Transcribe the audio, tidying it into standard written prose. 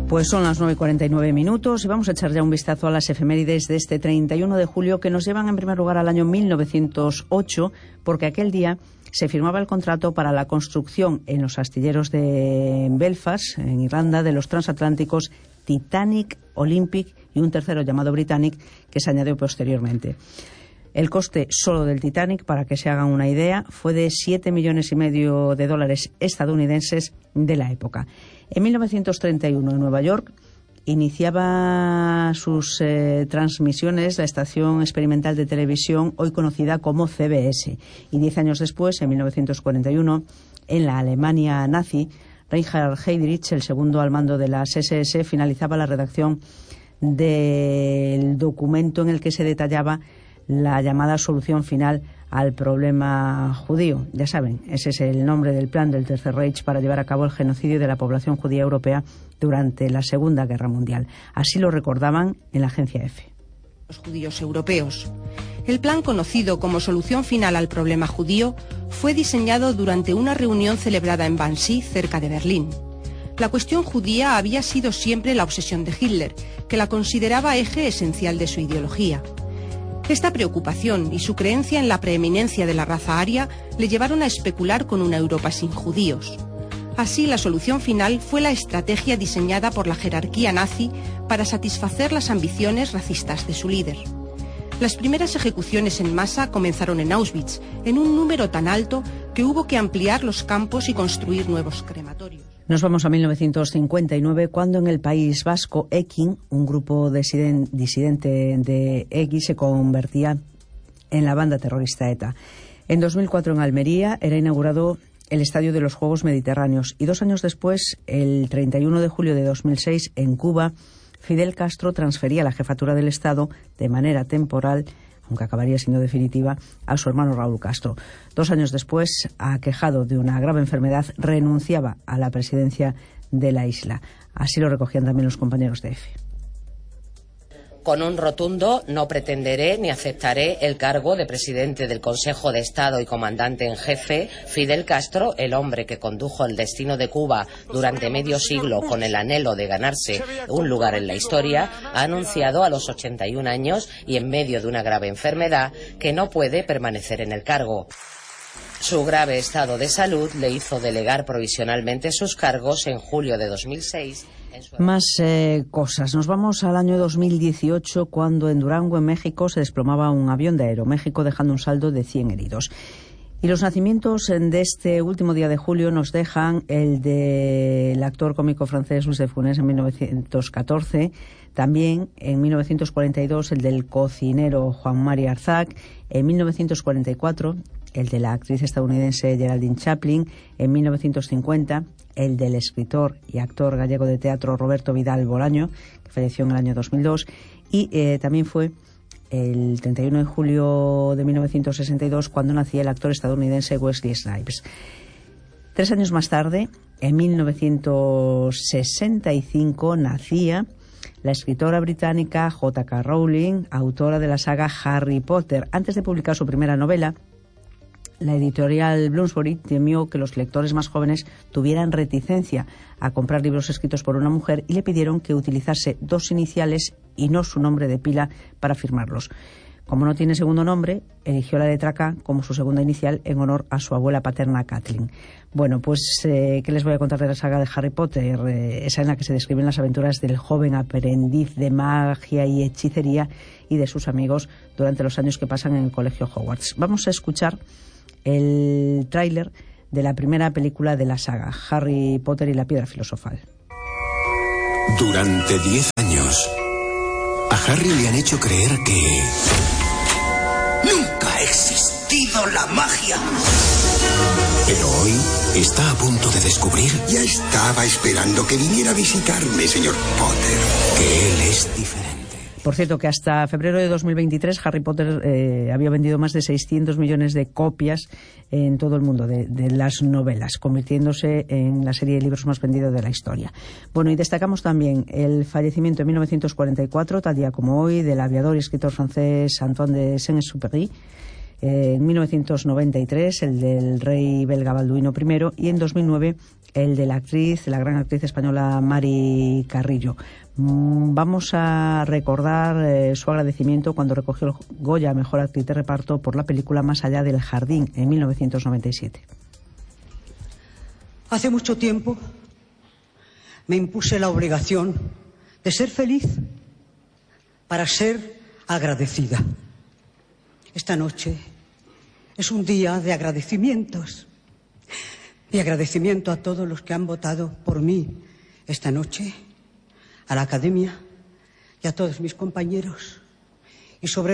Pues son las 9:49 y vamos a echar ya un vistazo a las efemérides de este 31 de julio que nos llevan en primer lugar al año 1908, porque aquel día se firmaba el contrato para la construcción en los astilleros de Belfast, en Irlanda, de los transatlánticos Titanic, Olympic y un tercero llamado Britannic que se añadió posteriormente. El coste solo del Titanic, para que se hagan una idea, fue de $7,5 millones de dólares estadounidenses de la época. En 1931, en Nueva York, iniciaba sus transmisiones la estación experimental de televisión hoy conocida como CBS. Y 10 años después, en 1941, en la Alemania nazi, Reinhard Heydrich, el segundo al mando de las SS, finalizaba la redacción del documento en el que se detallaba la llamada solución final al problema judío. Ya saben, ese es el nombre del plan del Tercer Reich para llevar a cabo el genocidio de la población judía europea durante la Segunda Guerra Mundial. Así lo recordaban en la agencia EFE. Los judíos europeos. El plan, conocido como solución final al problema judío, fue diseñado durante una reunión celebrada en Wannsee, cerca de Berlín. La cuestión judía había sido siempre la obsesión de Hitler, que la consideraba eje esencial de su ideología. Esta preocupación y su creencia en la preeminencia de la raza aria le llevaron a especular con una Europa sin judíos. Así, la solución final fue la estrategia diseñada por la jerarquía nazi para satisfacer las ambiciones racistas de su líder. Las primeras ejecuciones en masa comenzaron en Auschwitz, en un número tan alto que hubo que ampliar los campos y construir nuevos crematorios. Nos vamos a 1959, cuando en el País Vasco, Ekin, un grupo disidente de EGI, se convertía en la banda terrorista ETA. En 2004, en Almería, era inaugurado el Estadio de los Juegos Mediterráneos. Y 2 años después, el 31 de julio de 2006, en Cuba, Fidel Castro transfería la jefatura del Estado de manera temporal, aunque acabaría siendo definitiva, a su hermano Raúl Castro. 2 años después, aquejado de una grave enfermedad, renunciaba a la presidencia de la isla. Así lo recogían también los compañeros de EFE. Con un rotundo no pretenderé ni aceptaré el cargo de presidente del Consejo de Estado y comandante en jefe. Fidel Castro, el hombre que condujo el destino de Cuba durante medio siglo con el anhelo de ganarse un lugar en la historia, ha anunciado a los 81 años y en medio de una grave enfermedad que no puede permanecer en el cargo. Su grave estado de salud le hizo delegar provisionalmente sus cargos en julio de 2006. Más cosas. Nos vamos al año 2018, cuando en Durango, en México, se desplomaba un avión de Aeroméxico, dejando un saldo de 100 heridos. Y los nacimientos de este último día de julio nos dejan el del actor cómico francés Luis de Funès en 1914, también en 1942 el del cocinero Juan Mari Arzac, en 1944 el de la actriz estadounidense Geraldine Chaplin, en 1950 el del escritor y actor gallego de teatro Roberto Vidal Bolaño, que falleció en el año 2002, y también fue el 31 de julio de 1962 cuando nacía el actor estadounidense Wesley Snipes. 3 años más tarde, en 1965, nacía la escritora británica J.K. Rowling, autora de la saga Harry Potter. Antes de publicar su primera novela, la editorial Bloomsbury temió que los lectores más jóvenes tuvieran reticencia a comprar libros escritos por una mujer y le pidieron que utilizase 2 iniciales y no su nombre de pila para firmarlos. Como no tiene segundo nombre, eligió la letra K como su segunda inicial en honor a su abuela paterna Kathleen. Bueno, pues, ¿qué les voy a contar de la saga de Harry Potter? Esa en la que se describen las aventuras del joven aprendiz de magia y hechicería y de sus amigos durante los años que pasan en el colegio Hogwarts. Vamos a escuchar el tráiler de la primera película de la saga, Harry Potter y la Piedra Filosofal. Durante 10 años, a Harry le han hecho creer que nunca ha existido la magia. Pero hoy está a punto de descubrir... Ya estaba esperando que viniera a visitarme, señor Potter. Que él es diferente. Por cierto, que hasta febrero de 2023 Harry Potter había vendido más de 600 millones de copias en todo el mundo de las novelas, convirtiéndose en la serie de libros más vendida de la historia. Bueno, y destacamos también el fallecimiento en 1944, tal día como hoy, del aviador y escritor francés Antoine de Saint-Exupéry. En 1993 el del rey belga Balduino I y en 2009 el de la gran actriz española Mari Carrillo. Vamos a recordar su agradecimiento cuando recogió el Goya a Mejor Actriz de Reparto por la película Más allá del jardín, en 1997. Hace mucho tiempo me impuse la obligación de ser feliz para ser agradecida. Esta noche es un día de agradecimientos. Mi agradecimiento a todos los que han votado por mí esta noche, a la Academia y a todos mis compañeros, y sobre